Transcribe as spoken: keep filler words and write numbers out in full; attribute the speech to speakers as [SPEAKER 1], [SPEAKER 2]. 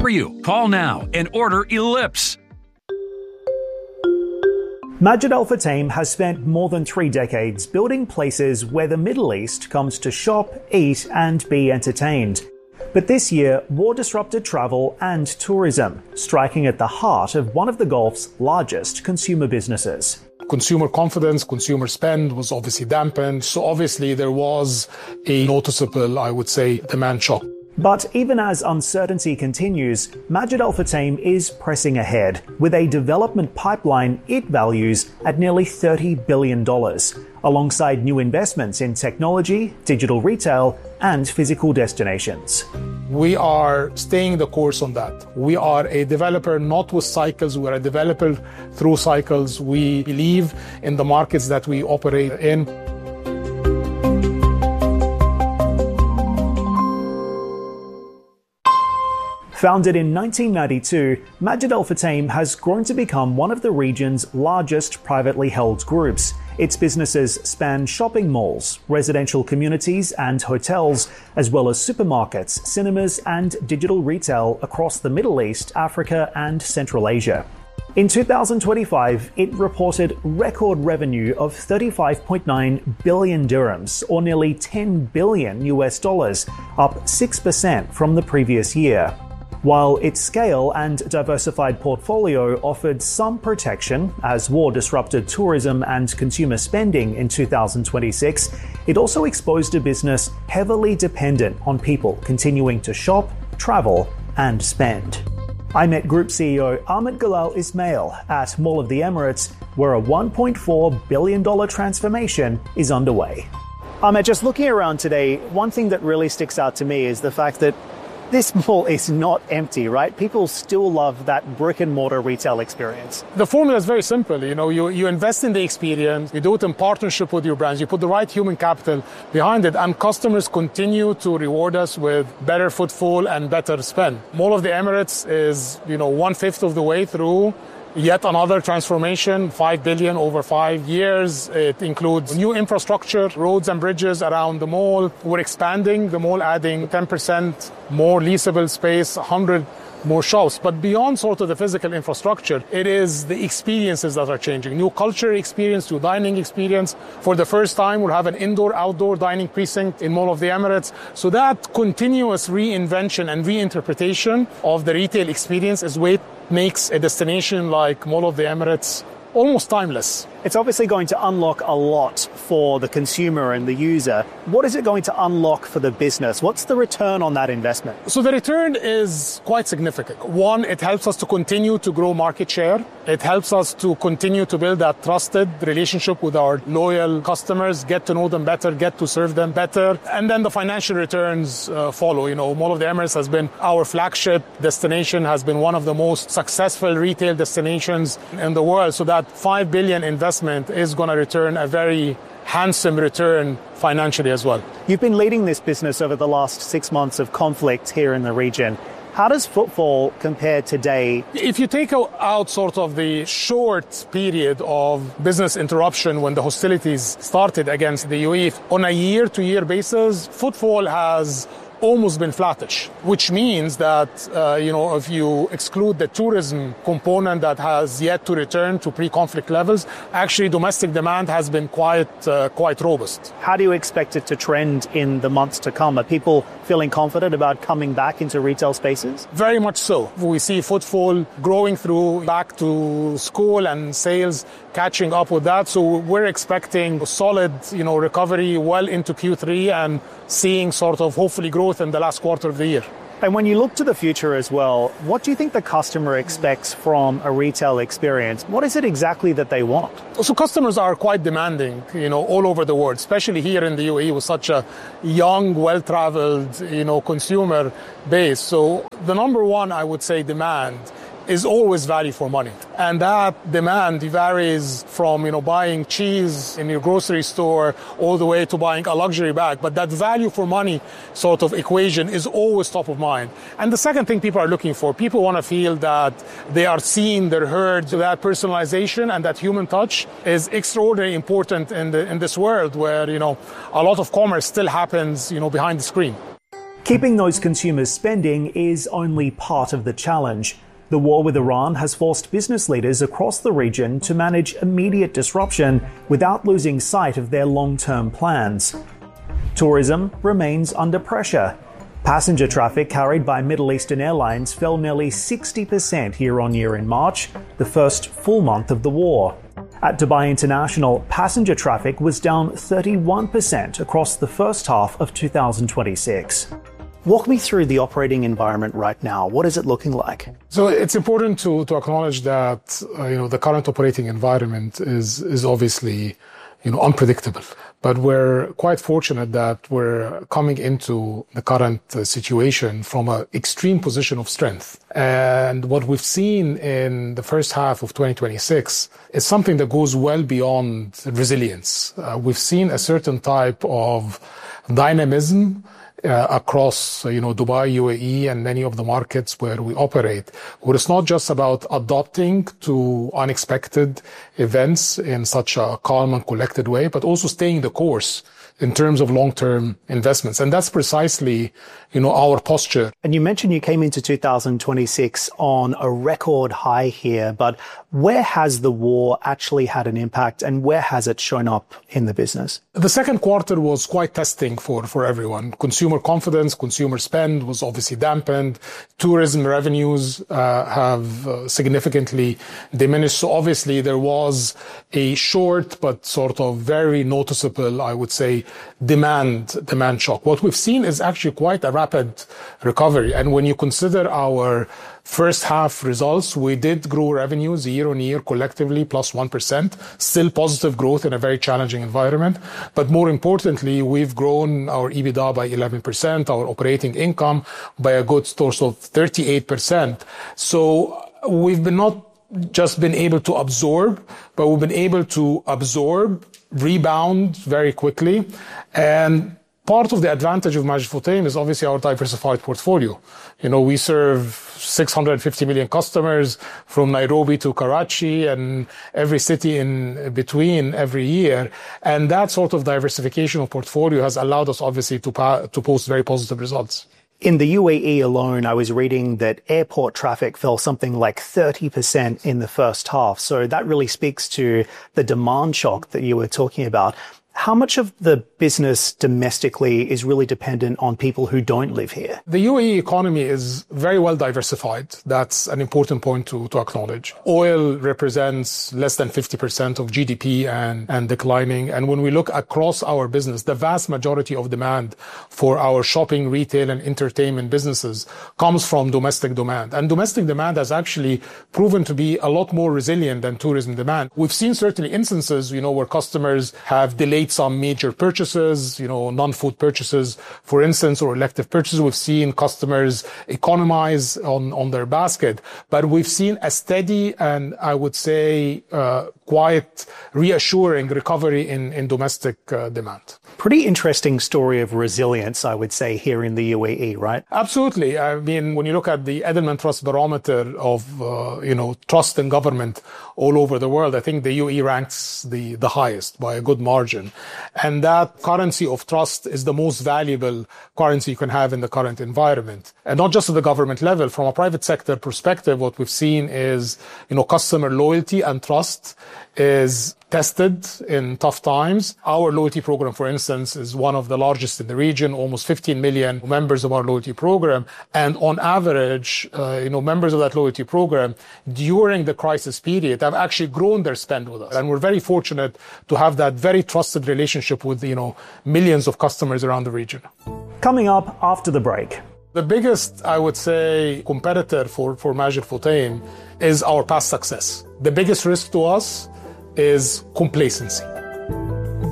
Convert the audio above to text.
[SPEAKER 1] for you. Call now and order Ellipse.
[SPEAKER 2] Majid Al Futtaim has spent more than three decades building places where the Middle East comes to shop, eat, and be entertained. But this year, war disrupted travel and tourism, striking at the heart of one of the Gulf's largest consumer businesses.
[SPEAKER 3] Consumer confidence, consumer spend was obviously dampened. So obviously there was a noticeable, I would say, demand shock.
[SPEAKER 2] But even as uncertainty continues, Majid Al Futtaim is pressing ahead with a development pipeline it values at nearly thirty billion dollars, alongside new investments in technology, digital retail, and physical destinations.
[SPEAKER 3] We are staying the course on that. We are a developer not with cycles. We are a developer through cycles. We believe in the markets that we operate in.
[SPEAKER 2] Founded in nineteen ninety-two, Majid Al Futtaim has grown to become one of the region's largest privately held groups. Its businesses span shopping malls, residential communities and hotels, as well as supermarkets, cinemas and digital retail across the Middle East, Africa and Central Asia. In two thousand twenty-five, it reported record revenue of thirty-five point nine billion dirhams, or nearly ten billion U S dollars, up six percent from the previous year. While its scale and diversified portfolio offered some protection as war disrupted tourism and consumer spending in two thousand twenty-six, it also exposed a business heavily dependent on people continuing to shop, travel, and spend. I met Group C E O Ahmed Galal Ismail at Mall of the Emirates, where a one point four billion dollars transformation is underway. Ahmed, just looking around today, one thing that really sticks out to me is the fact that this mall is not empty, right? People still love that brick and mortar retail experience.
[SPEAKER 3] The formula is very simple. You know, you, you invest in the experience, you do it in partnership with your brands, you put the right human capital behind it, and customers continue to reward us with better footfall and better spend. Mall of the Emirates is, you know, one fifth of the way through yet another transformation, five billion over five years. It includes new infrastructure, roads and bridges around the mall. We're expanding the mall, adding ten percent more leasable space, one hundred more shops. But beyond sort of the physical infrastructure, it is the experiences that are changing. New culture experience, new dining experience. For the first time, we'll have an indoor-outdoor dining precinct in Mall of the Emirates. So that continuous reinvention and reinterpretation of the retail experience is what makes a destination like Mall of the Emirates almost timeless.
[SPEAKER 2] It's obviously going to unlock a lot for the consumer and the user. What is it going to unlock for the business? What's the return on that investment?
[SPEAKER 3] So the return is quite significant. One, it helps us to continue to grow market share. It helps us to continue to build that trusted relationship with our loyal customers, get to know them better, get to serve them better. And then the financial returns uh, follow. You know, Mall of the Emirates has been our flagship destination, has been one of the most successful retail destinations in the world. So that five billion investment is going to return a very handsome return financially as well.
[SPEAKER 2] You've been leading this business over the last six months of conflict here in the region. How does footfall compare today?
[SPEAKER 3] If you take out sort of the short period of business interruption when the hostilities started against the U A E, on a year-to-year basis, footfall has almost been flattish, which means that, uh, you know, if you exclude the tourism component that has yet to return to pre-conflict levels, actually domestic demand has been quite, uh, quite robust.
[SPEAKER 2] How do you expect it to trend in the months to come? Are people feeling confident about coming back into retail spaces?
[SPEAKER 3] Very much so. We see footfall growing through back to school and sales catching up with that. So we're expecting solid, you know, recovery well into Q three and seeing sort of hopefully growth in the last quarter of the year.
[SPEAKER 2] And when you look to the future as well, what do you think the customer expects from a retail experience? What is it exactly that they want?
[SPEAKER 3] So customers are quite demanding, you know, all over the world, especially here in the U A E with such a young, well-traveled, you know, consumer base. So the number one, I would say, demand is always value for money. And that demand varies from, you know, buying cheese in your grocery store all the way to buying a luxury bag. But that value for money sort of equation is always top of mind. And the second thing people are looking for, people want to feel that they are seen, they're heard. So that personalization and that human touch is extraordinarily important in the in this world where, you know, a lot of commerce still happens, you know, behind the screen.
[SPEAKER 2] Keeping those consumers spending is only part of the challenge. The war with Iran has forced business leaders across the region to manage immediate disruption without losing sight of their long-term plans. Tourism remains under pressure. Passenger traffic carried by Middle Eastern Airlines fell nearly sixty percent year-on-year in March, the first full month of the war. At Dubai International, passenger traffic was down thirty-one percent across the first half of two thousand twenty-six.
[SPEAKER 4] Walk me through the operating environment right now. What is it looking like?
[SPEAKER 3] So it's important to, to acknowledge that uh, you know the current operating environment is is obviously you know unpredictable. But we're quite fortunate that we're coming into the current uh, situation from an extreme position of strength. And what we've seen in the first half of twenty twenty-six is something that goes well beyond resilience. Uh, we've seen a certain type of dynamism Uh, across, uh, you know, Dubai, U A E, and many of the markets where we operate, where it's not just about adapting to unexpected events in such a calm and collected way, but also staying the course in terms of long-term investments. And that's precisely, you know, our posture.
[SPEAKER 4] And you mentioned you came into two thousand twenty-six on a record high here, but where has the war actually had an impact and where has it shown up in the business?
[SPEAKER 3] The second quarter was quite testing for, for everyone. Consumer confidence, consumer spend was obviously dampened. Tourism revenues uh, have uh, significantly diminished. So obviously there was a short but sort of very noticeable, I would say, demand demand shock. What we've seen is actually quite a rapid recovery. And when you consider our first half results, we did grow revenues year on year collectively plus one percent, still positive growth in a very challenging environment. But more importantly, we've grown our EBITDA by eleven percent, our operating income by a good source of thirty-eight percent. So we've been not just been able to absorb, but we've been able to absorb, rebound very quickly. And part of the advantage of Majid Al Futtaim is obviously our diversified portfolio. You know, we serve six hundred fifty million customers from Nairobi to Karachi and every city in between every year. And that sort of diversification of portfolio has allowed us obviously to, pa- to post very positive results.
[SPEAKER 4] In the U A E alone, I was reading that airport traffic fell something like thirty percent in the first half. So that really speaks to the demand shock that you were talking about. How much of the business domestically is really dependent on people who don't live here?
[SPEAKER 3] The U A E economy is very well diversified. That's an important point to, to acknowledge. Oil represents less than fifty percent of G D P and, and declining. And when we look across our business, the vast majority of demand for our shopping, retail, and entertainment businesses comes from domestic demand. And domestic demand has actually proven to be a lot more resilient than tourism demand. We've seen certainly instances, you know, where customers have delayed some major purchases, you know, non-food purchases, for instance, or elective purchases. We've seen customers economize on, on their basket, but we've seen a steady and I would say uh, quite reassuring recovery in, in domestic uh, demand.
[SPEAKER 4] Pretty interesting story of resilience, I would say, here in the U A E, right?
[SPEAKER 3] Absolutely. I mean, when you look at the Edelman Trust Barometer of, uh, you know, trust in government all over the world, I think the U A E ranks the, the highest by a good margin. And that currency of trust is the most valuable currency you can have in the current environment. And not just at the government level, from a private sector perspective, what we've seen is, you know, customer loyalty and trust is tested in tough times. Our loyalty program, for instance, is one of the largest in the region, almost fifteen million members of our loyalty program. And on average, uh, you know, members of that loyalty program during the crisis period have actually grown their spend with us. And we're very fortunate to have that very trusted relationship with, you know, millions of customers around the region.
[SPEAKER 2] Coming up after the break.
[SPEAKER 3] The biggest, I would say, competitor for, for Majid Al Futtaim is our past success. The biggest risk to us is complacency.